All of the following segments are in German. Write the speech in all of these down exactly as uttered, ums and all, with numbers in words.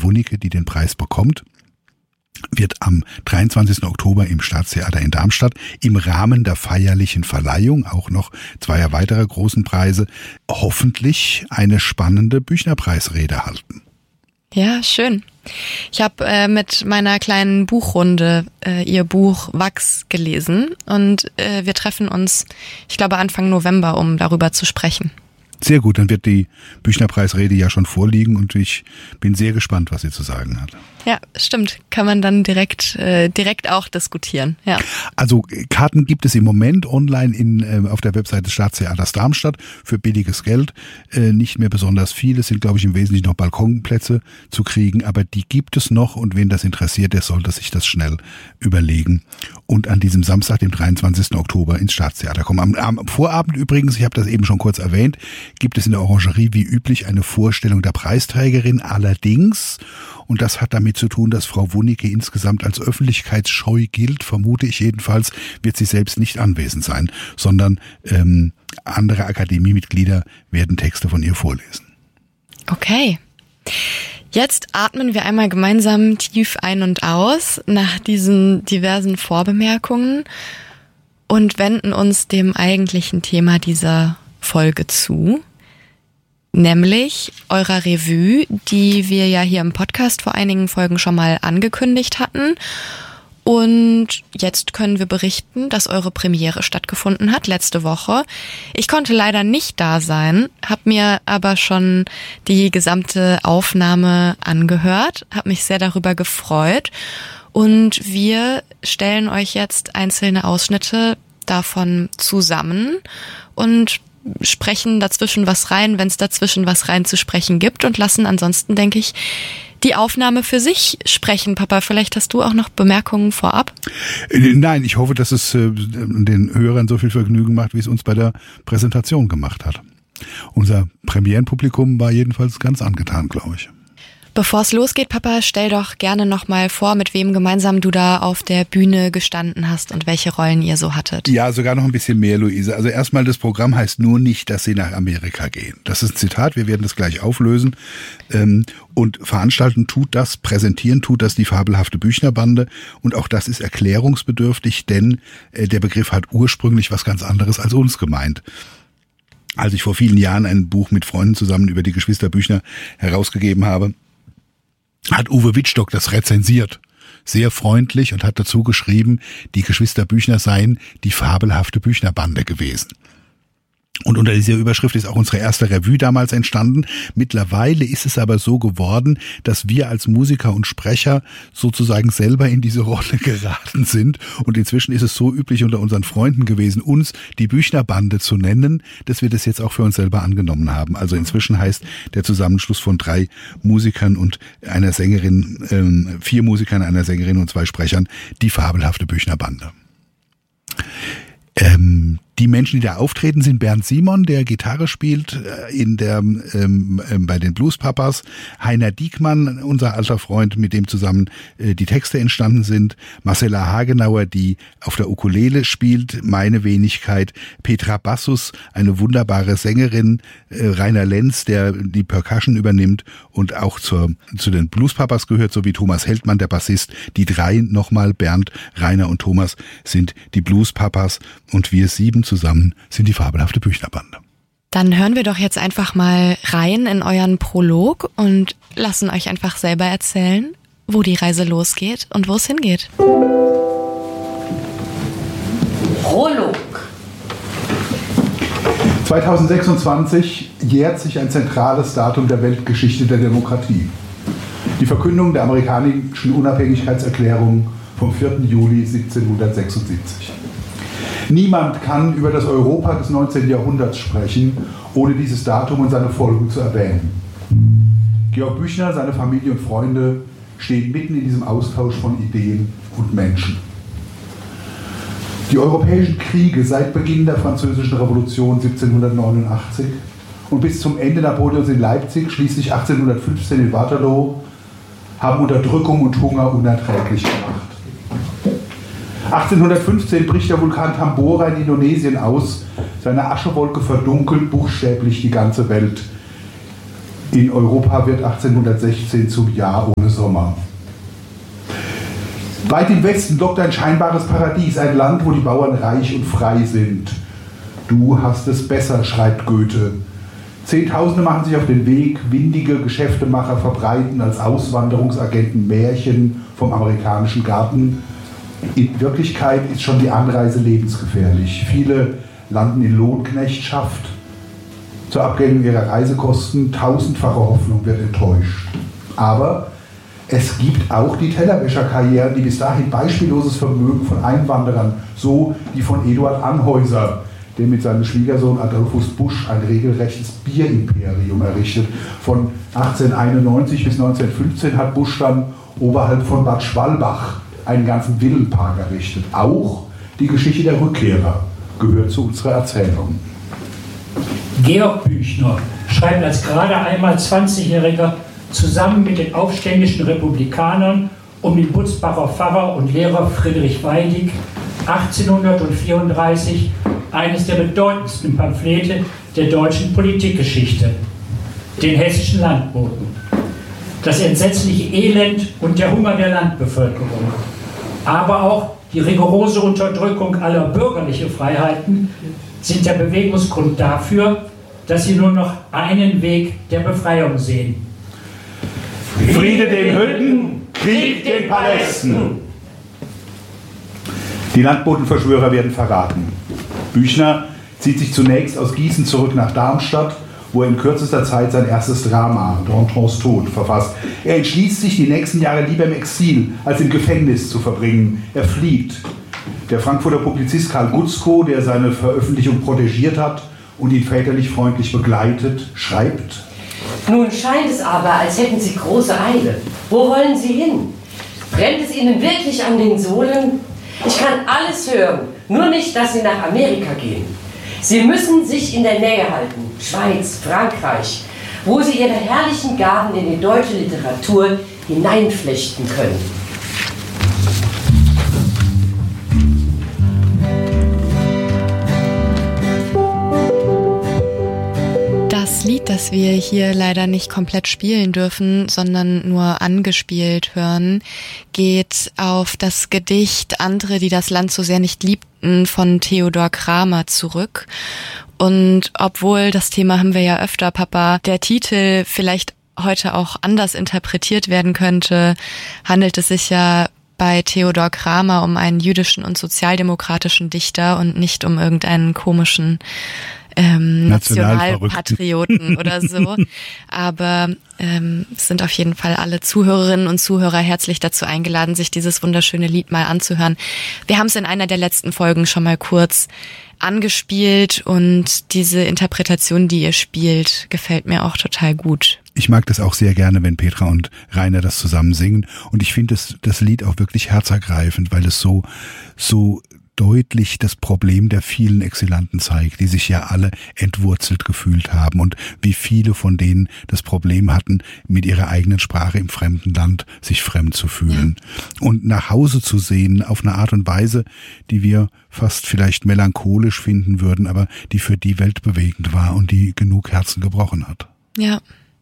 Wunicke, die den Preis bekommt, wird am dreiundzwanzigsten Oktober im Staatstheater in Darmstadt im Rahmen der feierlichen Verleihung auch noch zweier weiterer großen Preise hoffentlich eine spannende Büchnerpreisrede halten. Ja, schön. Ich habe äh, mit meiner kleinen Buchrunde äh, ihr Buch Wachs gelesen und äh, wir treffen uns, ich glaube, Anfang November, um darüber zu sprechen. Sehr gut, dann wird die Büchnerpreisrede ja schon vorliegen und ich bin sehr gespannt, was sie zu sagen hat. Ja, stimmt. Kann man dann direkt äh, direkt auch diskutieren. Ja. Also Karten gibt es im Moment online in, äh, auf der Webseite des Staatstheaters Darmstadt für billiges Geld. Äh, nicht mehr besonders viele, es sind, glaube ich, im Wesentlichen noch Balkonplätze zu kriegen, aber die gibt es noch und wen das interessiert, der sollte sich das schnell überlegen und an diesem Samstag, dem dreiundzwanzigsten Oktober, ins Staatstheater kommen. Am, am Vorabend übrigens, ich habe das eben schon kurz erwähnt, gibt es in der Orangerie wie üblich eine Vorstellung der Preisträgerin. Allerdings, und das hat damit zu tun, dass Frau Wunicke insgesamt als öffentlichkeitsscheu gilt, vermute ich jedenfalls, wird sie selbst nicht anwesend sein, sondern ähm, andere Akademiemitglieder werden Texte von ihr vorlesen. Okay. Jetzt atmen wir einmal gemeinsam tief ein und aus nach diesen diversen Vorbemerkungen und wenden uns dem eigentlichen Thema dieser Folge zu, nämlich eurer Revue, die wir ja hier im Podcast vor einigen Folgen schon mal angekündigt hatten. Und jetzt können wir berichten, dass eure Premiere stattgefunden hat, letzte Woche. Ich konnte leider nicht da sein, habe mir aber schon die gesamte Aufnahme angehört, habe mich sehr darüber gefreut. Und wir stellen euch jetzt einzelne Ausschnitte davon zusammen und sprechen dazwischen was rein, wenn es dazwischen was reinzusprechen gibt und lassen ansonsten, denke ich, die Aufnahme für sich sprechen. Papa, vielleicht hast du auch noch Bemerkungen vorab? Nein, ich hoffe, dass es äh, den Hörern so viel Vergnügen macht, wie es uns bei der Präsentation gemacht hat. Unser Premierenpublikum war jedenfalls ganz angetan, glaube ich. Bevor es losgeht, Papa, stell doch gerne nochmal vor, mit wem gemeinsam du da auf der Bühne gestanden hast und welche Rollen ihr so hattet. Ja, sogar noch ein bisschen mehr, Luise. Also erstmal, das Programm heißt nur nicht, dass sie nach Amerika gehen. Das ist ein Zitat, wir werden das gleich auflösen. Und veranstalten tut das, präsentieren tut das die fabelhafte Büchnerbande. Und auch das ist erklärungsbedürftig, denn der Begriff hat ursprünglich was ganz anderes als uns gemeint. Als ich vor vielen Jahren ein Buch mit Freunden zusammen über die Geschwister Büchner herausgegeben habe, hat Uwe Wittstock das rezensiert, sehr freundlich, und hat dazu geschrieben, die Geschwister Büchner seien die fabelhafte Büchnerbande gewesen. Und unter dieser Überschrift ist auch unsere erste Revue damals entstanden. Mittlerweile ist es aber so geworden, dass wir als Musiker und Sprecher sozusagen selber in diese Rolle geraten sind. Und inzwischen ist es so üblich unter unseren Freunden gewesen, uns die Büchnerbande zu nennen, dass wir das jetzt auch für uns selber angenommen haben. Also inzwischen heißt der Zusammenschluss von drei Musikern und einer Sängerin, ähm, vier Musikern, einer Sängerin und zwei Sprechern, die fabelhafte Büchnerbande. Ähm, die Menschen, die da auftreten, sind Bernd Simon, der Gitarre spielt äh, in der ähm, äh, bei den Bluespapas, Heiner Diekmann, unser alter Freund, mit dem zusammen äh, die Texte entstanden sind, Marcella Hagenauer, die auf der Ukulele spielt, meine Wenigkeit, Petra Bassus, eine wunderbare Sängerin, äh, Rainer Lenz, der die Percussion übernimmt und auch zur, zu den Bluespapas gehört, sowie Thomas Heldmann, der Bassist. Die drei nochmal, Bernd, Rainer und Thomas, sind die Bluespapas und wir sieben zusammen sind die fabelhafte Büchnerbande. Dann hören wir doch jetzt einfach mal rein in euren Prolog und lassen euch einfach selber erzählen, wo die Reise losgeht und wo es hingeht. Prolog. zweitausendsechsundzwanzig jährt sich ein zentrales Datum der Weltgeschichte der Demokratie. Die Verkündung der amerikanischen Unabhängigkeitserklärung vom vierten Juli siebzehnhundertsechsundsiebzig. Niemand kann über das Europa des neunzehnten Jahrhunderts sprechen, ohne dieses Datum und seine Folgen zu erwähnen. Georg Büchner, seine Familie und Freunde stehen mitten in diesem Austausch von Ideen und Menschen. Die europäischen Kriege seit Beginn der Französischen Revolution siebzehnhundertneunundachtzig und bis zum Ende Napoleons in Leipzig, schließlich achtzehnhundertfünfzehn in Waterloo, haben Unterdrückung und Hunger unerträglich gemacht. achtzehnhundertfünfzehn bricht der Vulkan Tambora in Indonesien aus. Seine Aschewolke verdunkelt buchstäblich die ganze Welt. In Europa wird achtzehnhundertsechzehn zum Jahr ohne Sommer. Weit im Westen lockt ein scheinbares Paradies, ein Land, wo die Bauern reich und frei sind. Du hast es besser, schreibt Goethe. Zehntausende machen sich auf den Weg, windige Geschäftemacher verbreiten als Auswanderungsagenten Märchen vom amerikanischen Garten. In Wirklichkeit ist schon die Anreise lebensgefährlich. Viele landen in Lohnknechtschaft. Zur Abgeltung ihrer Reisekosten, tausendfache Hoffnung wird enttäuscht. Aber es gibt auch die Tellerwäscherkarrieren, die bis dahin beispielloses Vermögen von Einwanderern, so die von Eduard Anhäuser, der mit seinem Schwiegersohn Adolphus Busch ein regelrechtes Bierimperium errichtet. Von achtzehnhunderteinundneunzig bis neunzehnhundertfünfzehn hat Busch dann oberhalb von Bad Schwalbach einen ganzen Villenpark errichtet. Auch die Geschichte der Rückkehrer gehört zu unserer Erzählung. Georg Büchner schreibt als gerade einmal zwanzigjähriger zusammen mit den aufständischen Republikanern um den Butzbacher Pfarrer und Lehrer Friedrich Weidig achtzehnhundertvierunddreißig eines der bedeutendsten Pamphlete der deutschen Politikgeschichte, den Hessischen Landboten. Das entsetzliche Elend und der Hunger der Landbevölkerung, aber auch die rigorose Unterdrückung aller bürgerlichen Freiheiten sind der Bewegungsgrund dafür, dass sie nur noch einen Weg der Befreiung sehen. Friede den Hütten, Krieg den Palästen. Die Landbotenverschwörer werden verraten. Büchner zieht sich zunächst aus Gießen zurück nach Darmstadt, wo er in kürzester Zeit sein erstes Drama, Dantons Tod, verfasst. Er entschließt sich, die nächsten Jahre lieber im Exil als im Gefängnis zu verbringen. Er flieht. Der Frankfurter Publizist Karl Gutzkow, der seine Veröffentlichung protegiert hat und ihn väterlich freundlich begleitet, schreibt: Nun scheint es aber, als hätten Sie große Eile. Wo wollen Sie hin? Brennt es Ihnen wirklich an den Sohlen? Ich kann alles hören, nur nicht, dass Sie nach Amerika gehen. Sie müssen sich in der Nähe halten, Schweiz, Frankreich, wo Sie Ihre herrlichen Gaben in die deutsche Literatur hineinflechten können. Das Lied, das wir hier leider nicht komplett spielen dürfen, sondern nur angespielt hören, geht auf das Gedicht Andere, die das Land so sehr nicht liebten, von Theodor Kramer zurück. Und obwohl, das Thema haben wir ja öfter, Papa, der Titel vielleicht heute auch anders interpretiert werden könnte, handelt es sich ja bei Theodor Kramer um einen jüdischen und sozialdemokratischen Dichter und nicht um irgendeinen komischen Ähm, Nationalpatrioten oder so. Aber ähm, es sind auf jeden Fall alle Zuhörerinnen und Zuhörer herzlich dazu eingeladen, sich dieses wunderschöne Lied mal anzuhören. Wir haben es in einer der letzten Folgen schon mal kurz angespielt und diese Interpretation, die ihr spielt, gefällt mir auch total gut. Ich mag das auch sehr gerne, wenn Petra und Rainer das zusammen singen. Und ich finde das, das Lied auch wirklich herzergreifend, weil es so, so deutlich das Problem der vielen Exilanten zeigt, die sich ja alle entwurzelt gefühlt haben und wie viele von denen das Problem hatten, mit ihrer eigenen Sprache im fremden Land sich fremd zu fühlen. Ja. Und nach Hause zu sehen auf eine Art und Weise, die wir fast vielleicht melancholisch finden würden, aber die für die weltbewegend war und die genug Herzen gebrochen hat. Ja.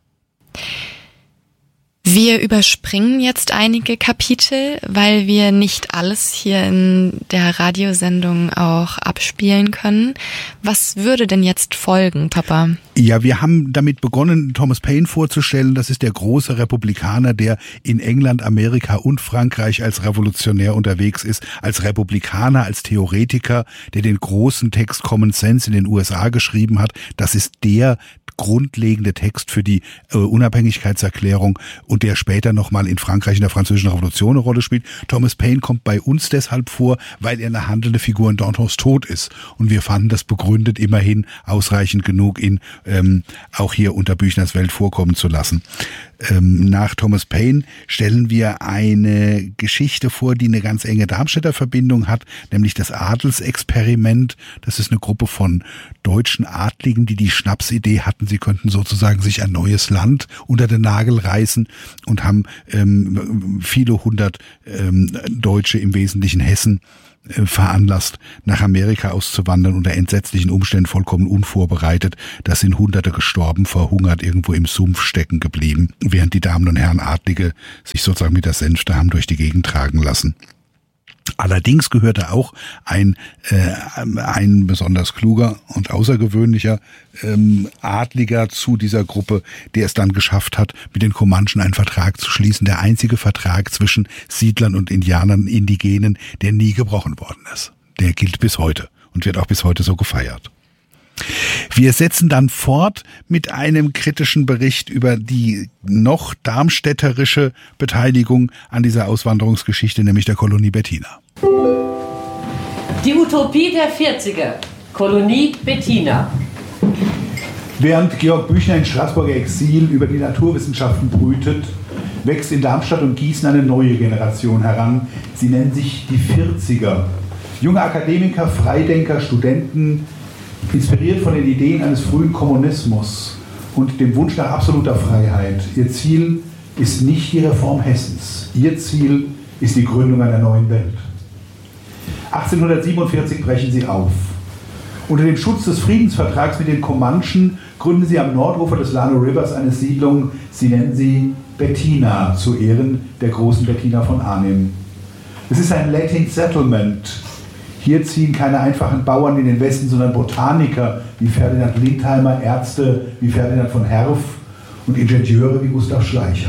Wir überspringen jetzt einige Kapitel, weil wir nicht alles hier in der Radiosendung auch abspielen können. Was würde denn jetzt folgen, Papa? Ja, wir haben damit begonnen, Thomas Paine vorzustellen. Das ist der große Republikaner, der in England, Amerika und Frankreich als Revolutionär unterwegs ist, als Republikaner, als Theoretiker, der den großen Text Common Sense in den U S A geschrieben hat. Das ist der grundlegende Text für die äh, Unabhängigkeitserklärung und der später nochmal in Frankreich in der Französischen Revolution eine Rolle spielt. Thomas Paine kommt bei uns deshalb vor, weil er eine handelnde Figur in Dantons Tod ist. Und wir fanden das begründet immerhin ausreichend genug, ihn ähm, auch hier unter Büchners Welt vorkommen zu lassen. Ähm, nach Thomas Paine stellen wir eine Geschichte vor, die eine ganz enge Darmstädter Verbindung hat, nämlich das Adelsexperiment. Das ist eine Gruppe von deutschen Adligen, die die Schnapsidee hatten, sie könnten sozusagen sich ein neues Land unter den Nagel reißen und haben ähm, viele hundert ähm, Deutsche, im Wesentlichen Hessen, veranlasst, nach Amerika auszuwandern, unter entsetzlichen Umständen vollkommen unvorbereitet. Da sind Hunderte gestorben, verhungert, irgendwo im Sumpf stecken geblieben, während die Damen und Herren Adlige sich sozusagen mit der Sänfte haben durch die Gegend tragen lassen. Allerdings gehörte auch ein, äh, ein besonders kluger und außergewöhnlicher ähm, Adliger zu dieser Gruppe, der es dann geschafft hat, mit den Comanchen einen Vertrag zu schließen. Der einzige Vertrag zwischen Siedlern und Indianern, Indigenen, der nie gebrochen worden ist. Der gilt bis heute und wird auch bis heute so gefeiert. Wir setzen dann fort mit einem kritischen Bericht über die noch darmstädterische Beteiligung an dieser Auswanderungsgeschichte, nämlich der Kolonie Bettina. Die Utopie der vierziger, Kolonie Bettina. Während Georg Büchner in Straßburger Exil über die Naturwissenschaften brütet, wächst in Darmstadt und Gießen eine neue Generation heran. Sie nennen sich die vierziger. Junge Akademiker, Freidenker, Studenten, inspiriert von den Ideen eines frühen Kommunismus und dem Wunsch nach absoluter Freiheit. Ihr Ziel ist nicht die Reform Hessens. Ihr Ziel ist die Gründung einer neuen Welt. achtzehnhundertsiebenundvierzig brechen sie auf. Unter dem Schutz des Friedensvertrags mit den Comanchen gründen sie am Nordufer des Llano Rivers eine Siedlung, sie nennen sie Bettina, zu Ehren der großen Bettina von Arnim. Es ist ein Latin Settlement. Hier ziehen keine einfachen Bauern in den Westen, sondern Botaniker wie Ferdinand Lindheimer, Ärzte wie Ferdinand von Herf und Ingenieure wie Gustav Schleicher.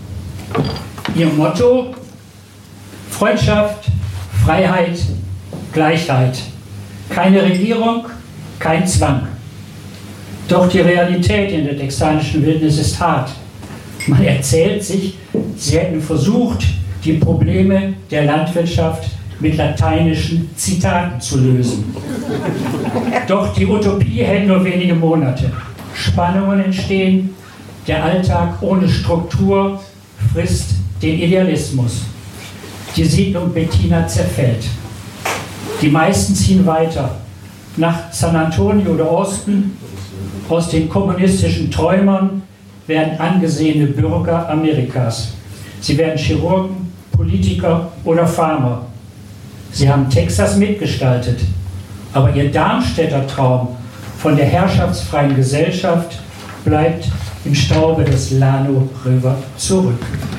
Ihr Motto: Freundschaft, Freiheit, Gleichheit. Keine Regierung, kein Zwang. Doch die Realität in der texanischen Wildnis ist hart. Man erzählt sich, sie hätten versucht, die Probleme der Landwirtschaft mit lateinischen Zitaten zu lösen. Doch die Utopie hält nur wenige Monate. Spannungen entstehen, der Alltag ohne Struktur frisst den Idealismus. Die Siedlung Bettina zerfällt. Die meisten ziehen weiter nach San Antonio oder Osten. Aus den kommunistischen Träumern werden angesehene Bürger Amerikas. Sie werden Chirurgen, Politiker oder Farmer. Sie haben Texas mitgestaltet, aber ihr Darmstädter Traum von der herrschaftsfreien Gesellschaft bleibt im Staube des Llano River zurück.